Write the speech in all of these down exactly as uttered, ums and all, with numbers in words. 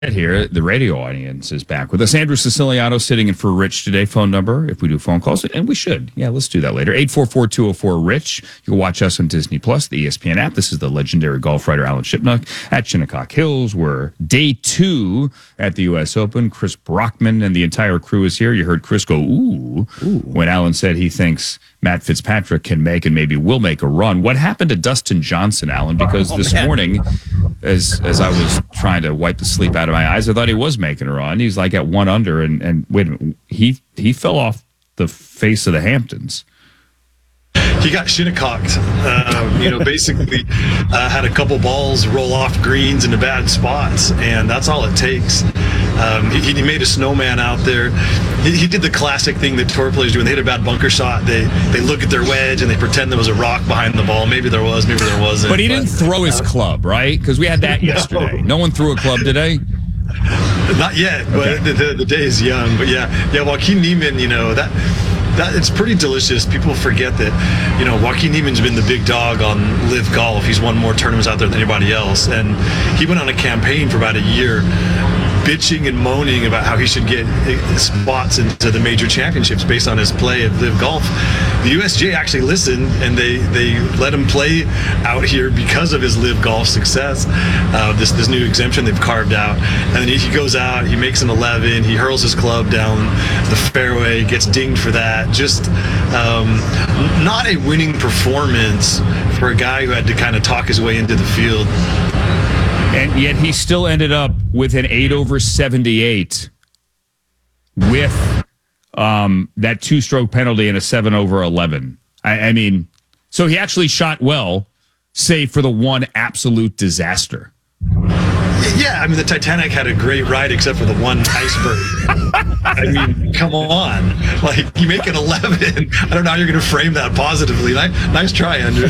Here, the radio audience is back with us. Andrew Siciliano sitting in for Rich today. Phone number, if we do phone calls, and we should. Yeah, let's do that later. eight four four, two oh four, RICH. You can watch us on Disney Plus, the E S P N app. This is the legendary golf writer Alan Shipnuck at Shinnecock Hills. We're day two at the U S Open. Chris Brockman and the entire crew is here. You heard Chris go, ooh, ooh, when Alan said he thinks Matt Fitzpatrick can make and maybe will make a run. What happened to Dustin Johnson, Alan? Because oh, this man. morning, as as I was trying to wipe the sleep out of my eyes, I thought he was making a run. He's like at one under, and, and wait a minute, he, he fell off the face of the Hamptons. He got shinnecocked. Uh, you know, basically uh, had a couple balls roll off greens into bad spots, and that's all it takes. Um, he, he made a snowman out there. He, he did the classic thing that tour players do when they hit a bad bunker shot. They they look at their wedge and they pretend there was a rock behind the ball. Maybe there was, maybe there wasn't. But he didn't but, throw his uh, club, right? Because we had that yesterday. No one threw a club today. Not yet, but okay. the, the, the day is young. But yeah, yeah, Joaquin Niemann, you know, that that it's pretty delicious. People forget that, you know, Joaquin Niemann's been the big dog on Live Golf. He's won more tournaments out there than anybody else, and he went on a campaign for about a year, bitching and moaning about how he should get spots into the major championships based on his play at Live Golf. The U S G A actually listened, and they, they let him play out here because of his Live Golf success. Uh, this this new exemption they've carved out, and then he, he goes out, he makes an eleven, he hurls his club down the fairway, gets dinged for that. Just um, not a winning performance for a guy who had to kind of talk his way into the field. And yet he still ended up with an eight over seventy-eight with um, that two-stroke penalty and a seven over eleven. I, I mean, so he actually shot well, save for the one absolute disaster. Yeah, I mean, the Titanic had a great ride except for the one iceberg. I mean, come on. Like, you make an eleven. I don't know how you're going to frame that positively. Nice, nice try, Andrew.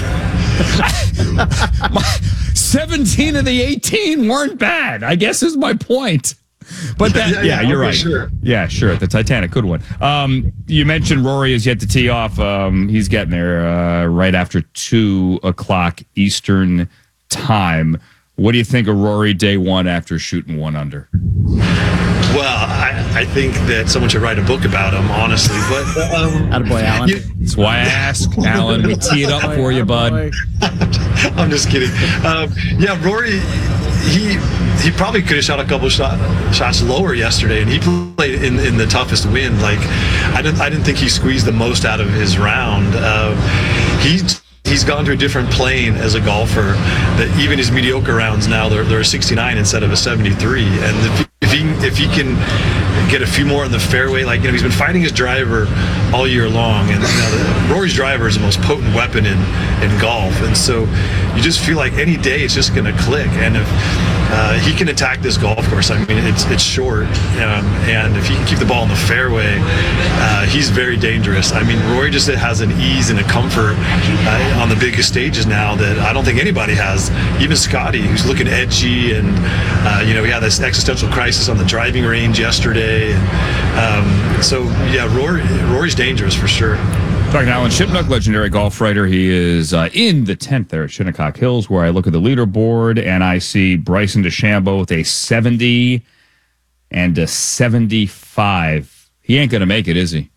seventeen of the eighteen weren't bad, I guess is my point. But that, yeah, yeah, yeah you're right. Sure. Yeah, sure. The Titanic, good one. Um, you mentioned Rory is yet to tee off. Um, he's getting there uh, right after two o'clock Eastern time. What do you think of Rory day one after shooting one under? Well, I, I think that someone should write a book about him, honestly. But um, attaboy, Alan. You, That's why I ask, Alan. We tee it up for you, bud. I'm just kidding. Um, yeah, Rory, he he probably could have shot a couple shot, shots lower yesterday, and he played in, in the toughest wind. Like, I didn't I didn't think he squeezed the most out of his round. Uh, he. He's gone to a different plane as a golfer, that even his mediocre rounds now, they're, they're a sixty-nine instead of a seventy-three. And if, if, he, if he can get a few more in the fairway, like, you know, he's been fighting his driver all year long. And you know, the, Rory's driver is the most potent weapon in, in golf. And so you just feel like any day it's just going to click. And if uh, he can attack this golf course, I mean, it's it's short. Um, and if he can keep the ball in the fairway, uh, he's very dangerous. I mean, Rory just has an ease and a comfort uh, on the biggest stages now that I don't think anybody has. Even Scotty, who's looking edgy, and uh, you know, he had this existential crisis on the driving range yesterday. And, um, so yeah, Rory, Rory's dangerous for sure. Talking to Alan Shipnuck, legendary golf writer. He is uh, in the tenth there at Shinnecock Hills, where I look at the leaderboard and I see Bryson DeChambeau with a seventy and a seventy-five. He ain't going to make it, is he?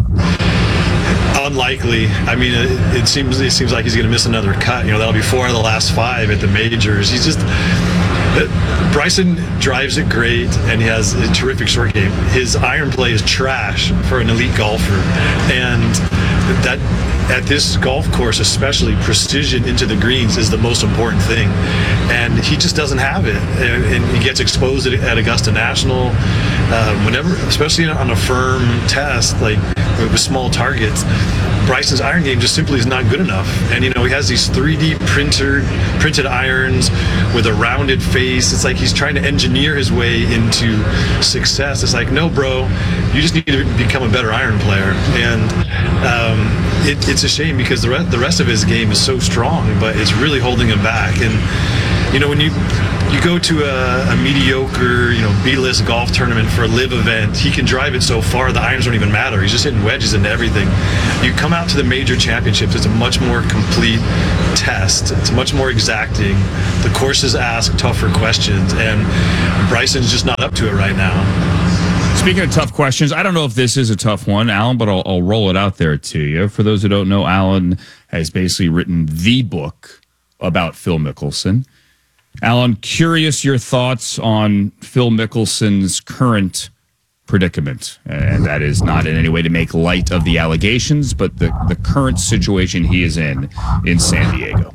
Unlikely. I mean, it, it seems it seems like he's going to miss another cut. You know, that'll be four of the last five at the majors. He's just uh, Bryson drives it great, and he has a terrific short game. His iron play is trash for an elite golfer, and that at this golf course, especially, precision into the greens is the most important thing, and he just doesn't have it. And, and he gets exposed at, at Augusta National, uh, whenever, especially on a firm test like with small targets. Bryson's iron game just simply is not good enough. And, you know, he has these three D printer, printed irons with a rounded face. It's like he's trying to engineer his way into success. It's like, no, bro, you just need to become a better iron player. And um, it, it's a shame because the, re- the rest of his game is so strong, but it's really holding him back. And, You know, when you you go to a, a mediocre, you know, B-list golf tournament for a live event, he can drive it so far the irons don't even matter. He's just hitting wedges into everything. You come out to the major championships, it's a much more complete test. It's much more exacting. The courses ask tougher questions, and Bryson's just not up to it right now. Speaking of tough questions, I don't know if this is a tough one, Alan, but I'll, I'll roll it out there to you. For those who don't know, Alan has basically written the book about Phil Mickelson. Alan, curious your thoughts on Phil Mickelson's current predicament. And that is not in any way to make light of the allegations, but the, the current situation he is in in San Diego.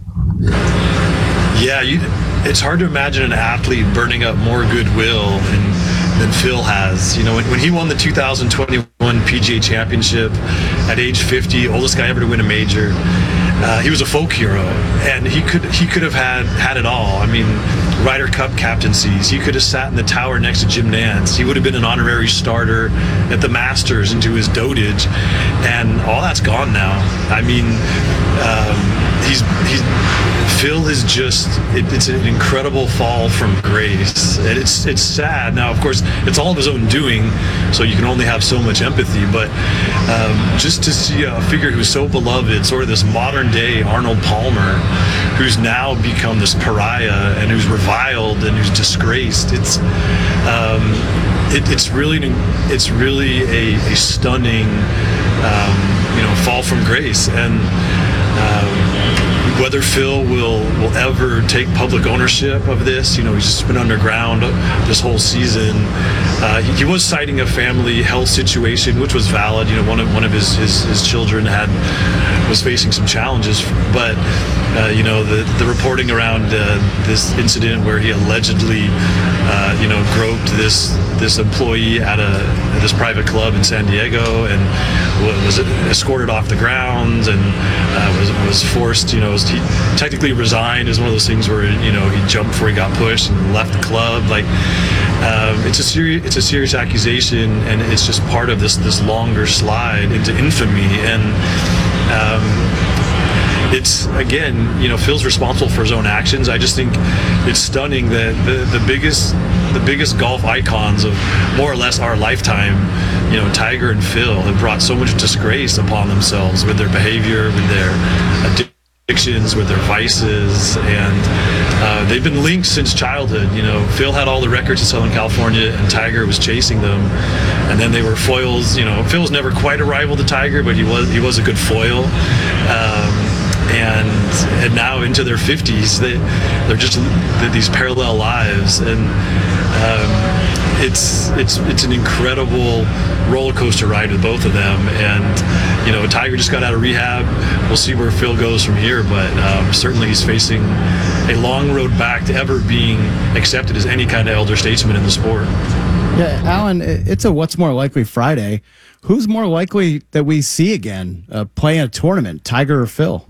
Yeah, you, it's hard to imagine an athlete burning up more goodwill than, than Phil has. You know, when, when he won the two thousand twenty-one P G A Championship at age fifty, oldest guy ever to win a major, uh, he was a folk hero, and he could he could have had had it all. I mean, Ryder Cup captaincies. He could have sat in the tower next to Jim Nantz. He would have been an honorary starter at the Masters into his dotage, and all that's gone now. I mean, um, he's he's Phil is just it, it's an incredible fall from grace, and it's it's sad. Now, of course, it's all of his own doing, so you can only have so much empathy. But um, just to see a figure who's so beloved, sort of this modern day Arnold Palmer, who's now become this pariah and who's reviled and who's disgraced. It's um, it, it's really it's really a, a stunning um, you know fall from grace, and um, whether Phil will will ever take public ownership of this, you know, he's just been underground this whole season. Uh, he, he was citing a family health situation, which was valid. You know, one of one of his his, his children had was facing some challenges, but uh, you know, the the reporting around uh, this incident where he allegedly, uh, you know, groped this this employee at a at this private club in San Diego and was escorted off the grounds and uh, was was forced, you know, he technically resigned. Is one of those things where, you know, he jumped before he got pushed and left the club. Like, um, it's a serious it's a serious accusation, and it's just part of this this longer slide into infamy. And um, it's, again, you know, Phil's responsible for his own actions. I just think it's stunning that the the biggest the biggest golf icons of more or less our lifetime, you know, Tiger and Phil, have brought so much disgrace upon themselves with their behavior, with their addictions, with their vices, and uh, they've been linked since childhood. You know, Phil had all the records in Southern California, and Tiger was chasing them, and then they were foils. You know, Phil was never quite a rival to Tiger, but he was he was a good foil. Um, and and now into their fifties, they they're just these parallel lives, and um, it's it's it's an incredible roller coaster ride with both of them. And you know, Tiger just got out of rehab. We'll see where Phil goes from here, but um, certainly he's facing a long road back to ever being accepted as any kind of elder statesman in the sport. Yeah, Alan, it's a What's More Likely Friday. Who's more likely that we see again uh, playing a tournament, Tiger or Phil?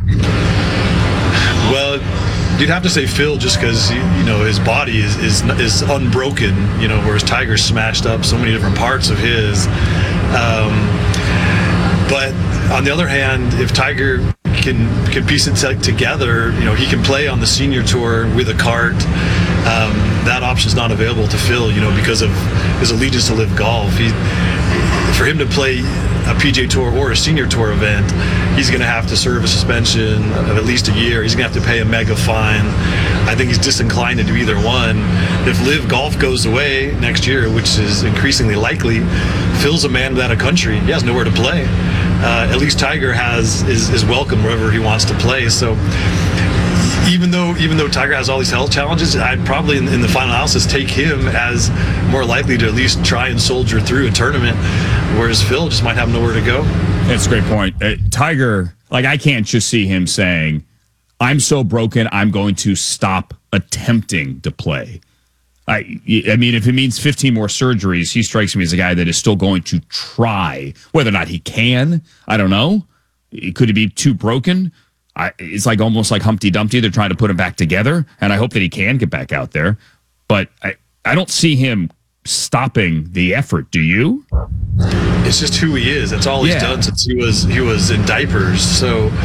Well, you'd have to say Phil, just because, you know, his body is, is is unbroken, you know, whereas Tiger's smashed up so many different parts of his. Um, but on the other hand, if Tiger can can piece it together, you know, he can play on the senior tour with a cart. Um, that option's not available to Phil, you know, because of his allegiance to Live Golf. He, for him to play a P G A Tour or a senior tour event, he's going to have to serve a suspension of at least a year. He's going to have to pay a mega fine. I think he's disinclined to do either one. If Live Golf goes away next year, which is increasingly likely, Phil's a man without a country. He has nowhere to play. Uh, at least Tiger has is, is welcome wherever he wants to play. So even though even though Tiger has all these health challenges, I'd probably in, in the final analysis take him as more likely to at least try and soldier through a tournament, whereas Phil just might have nowhere to go. That's a great point. Uh, Tiger, like, I can't just see him saying, I'm so broken, I'm going to stop attempting to play. I, I mean, if it means fifteen more surgeries, he strikes me as a guy that is still going to try. Whether or not he can, I don't know. Could he be too broken? I, it's like almost like Humpty Dumpty. They're trying to put him back together, and I hope that he can get back out there. But I, I don't see him stopping the effort. Do you? It's just who he is. That's all he's yeah. done since he was he was in diapers. So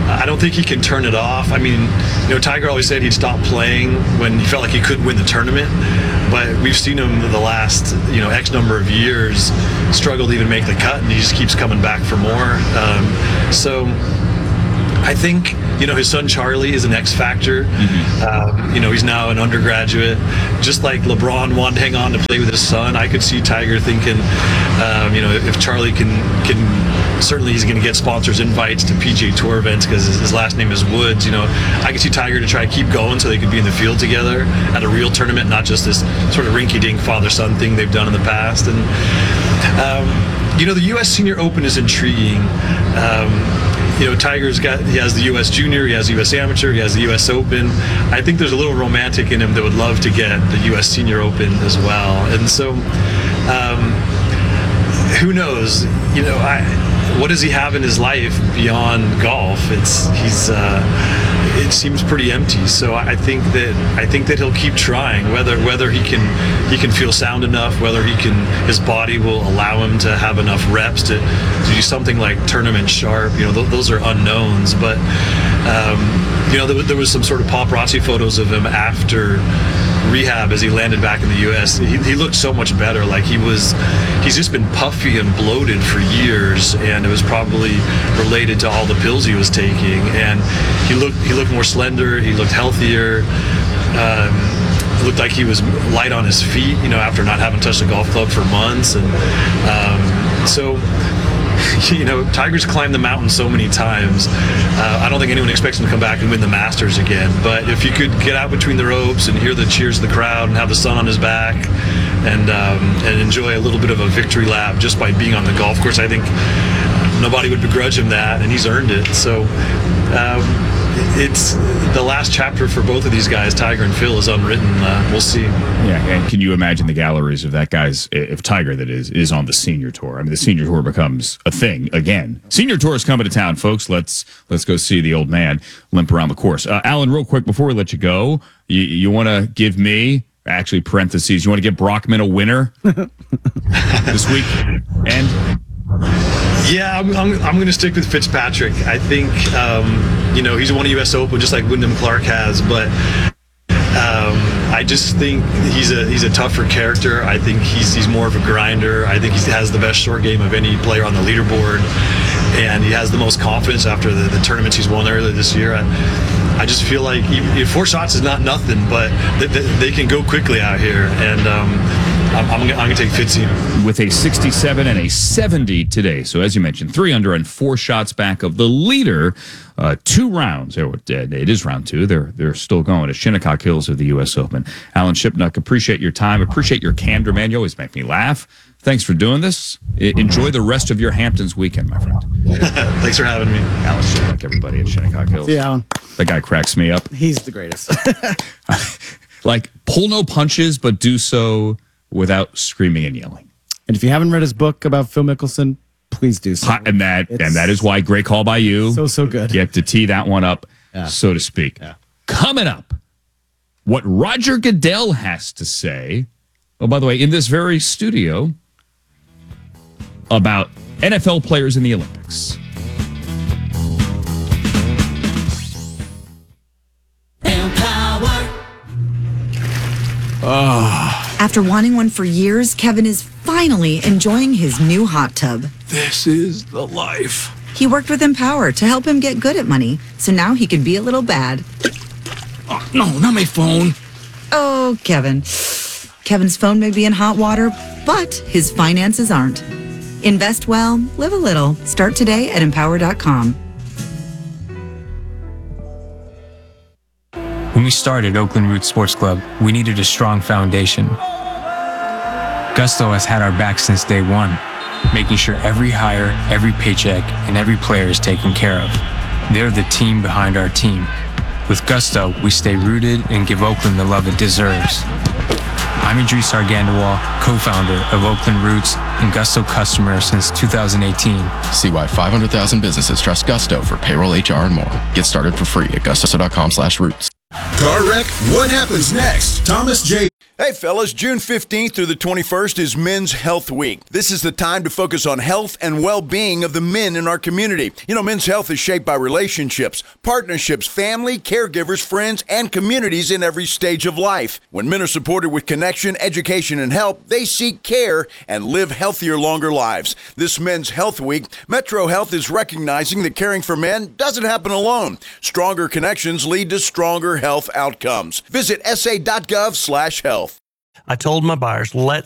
I don't think he can turn it off. I mean, you know, Tiger always said he'd stop playing when he felt like he couldn't win the tournament. But we've seen him the last, you know, X number of years struggle to even make the cut, and he just keeps coming back for more. Um, so I think, you know, his son Charlie is an X factor. Mm-hmm. Um, you know, he's now an undergraduate. Just like LeBron wanted to hang on to play with his son, I could see Tiger thinking, um, you know, if Charlie can can. Certainly he's going to get sponsors invites to P G A Tour events because his last name is Woods. You know, I can see Tiger to try to keep going so they could be in the field together at a real tournament, not just this sort of rinky-dink father-son thing they've done in the past. And, um, you know, the U S Senior Open is intriguing. Um, you know, Tiger's got, he has the U S Junior, he has the U S Amateur, he has the U S Open. I think there's a little romantic in him that would love to get the U S Senior Open as well. And so, um, who knows? You know, I... what does he have in his life beyond golf? It's he's uh, it seems pretty empty. So I think that I think that he'll keep trying. Whether whether he can he can feel sound enough, whether he can his body will allow him to have enough reps to, to do something like tournament sharp. You know, th- those are unknowns. But um, you know, there, there was some sort of paparazzi photos of him after rehab as he landed back in the U S. He, he looked so much better. Like he was, he's just been puffy and bloated for years, and it was probably related to all the pills he was taking. And he looked, he looked more slender. He looked healthier. Um, it looked like he was light on his feet, you know, after not having touched a golf club for months. And um, so. You know, Tiger's climbed the mountain so many times. Uh, I don't think anyone expects him to come back and win the Masters again. But if you could get out between the ropes and hear the cheers of the crowd and have the sun on his back and um, and enjoy a little bit of a victory lap just by being on the golf course, I think nobody would begrudge him that, and he's earned it. So um, it's the last chapter for both of these guys, Tiger and Phil, is unwritten. Uh, we'll see. Yeah, and can you imagine the galleries of that guy's, if Tiger, that is, is on the senior tour? I mean, the senior tour becomes a thing again. Senior tour is coming to town, folks. Let's let's go see the old man limp around the course. Uh, Alan, real quick before we let you go, you, you want to give me, actually parentheses, you want to give Brockman a winner this week? And yeah, I'm, I'm, I'm going to stick with Fitzpatrick. I think, um, you know, he's won a U S Open just like Wyndham Clark has, but um, I just think he's a he's a tougher character. I think he's he's more of a grinder. I think he has the best short game of any player on the leaderboard, and he has the most confidence after the, the tournaments he's won earlier this year. I, I just feel like he, four shots is not nothing, but they, they, they can go quickly out here, and um, I'm, I'm, I'm going to take Fitzy. With a sixty-seven and a seventy today. So as you mentioned, three under and four shots back of the leader. Uh, two rounds. It is round two. They're they're still going at Shinnecock Hills of the U S Open. Alan Shipnuck, appreciate your time. Appreciate your candor, man. You always make me laugh. Thanks for doing this. I, enjoy the rest of your Hamptons weekend, my friend. Thanks for having me. Alan Shipnuck, everybody at Shinnecock Hills. Yeah, Alan. That guy cracks me up. He's the greatest. Like, pull no punches, but do so without screaming and yelling. And if you haven't read his book about Phil Mickelson, please do so. And that It's and that is why, great call by you. So, so good. You have to tee that one up, Yeah. so to speak. Yeah. Coming up, what Roger Goodell has to say, oh, by the way, in this very studio, about N F L players in the Olympics. After wanting one for years, Kevin is finally enjoying his new hot tub. This is the life. He worked with Empower to help him get good at money, so now he can be a little bad. Oh, no, not my phone. Oh, Kevin. Kevin's phone may be in hot water, but his finances aren't. Invest well, live a little. Start today at empower dot com. When we started Oakland Roots Sports Club, we needed a strong foundation. Gusto has had our back since day one, making sure every hire, every paycheck, and every player is taken care of. They're the team behind our team. With Gusto, we stay rooted and give Oakland the love it deserves. I'm Idris Argandawal, co-founder of Oakland Roots and Gusto customer since two thousand eighteen. See why five hundred thousand businesses trust Gusto for payroll, H R, and more. Get started for free at gusto dot com slash roots. Car wreck? What happens next? Thomas J. Hey fellas, June fifteenth through the twenty-first is Men's Health Week. This is the time to focus on health and well-being of the men in our community. You know, men's health is shaped by relationships, partnerships, family, caregivers, friends, and communities in every stage of life. When men are supported with connection, education, and help, they seek care and live healthier, longer lives. This Men's Health Week, Metro Health is recognizing that caring for men doesn't happen alone. Stronger connections lead to stronger health outcomes. Visit s a dot gov slash health. I told my buyers, let's